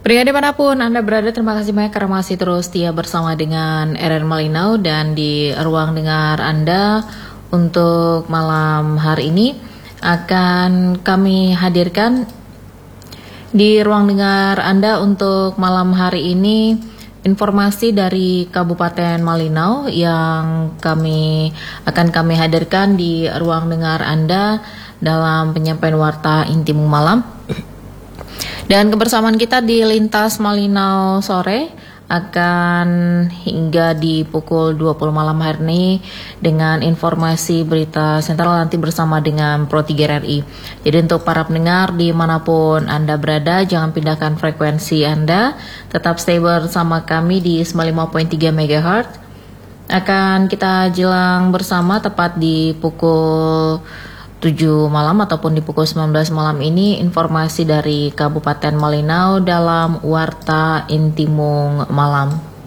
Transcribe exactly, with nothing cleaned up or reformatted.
Pria dimanapun Anda berada, terima kasih banyak karena masih terus setia bersama dengan R R Malinau. Dan di ruang dengar Anda untuk malam hari ini akan kami hadirkan di ruang dengar Anda untuk malam hari ini informasi dari Kabupaten Malinau yang kami akan kami hadirkan di ruang dengar Anda dalam penyampaian warta Intimung Malam. Dan kebersamaan kita di Lintas Malinau sore akan hingga di pukul dua puluh malam hari ini dengan informasi berita sentral nanti bersama dengan Pro tiga R I. Jadi untuk para pendengar dimanapun Anda berada, jangan pindahkan frekuensi Anda, tetap stay bersama kami di sembilan puluh lima koma tiga megahertz. Akan kita jelang bersama tepat di pukul tujuh malam ataupun di pukul sembilan belas malam ini informasi dari Kabupaten Malinau dalam Warta Intimung Malam.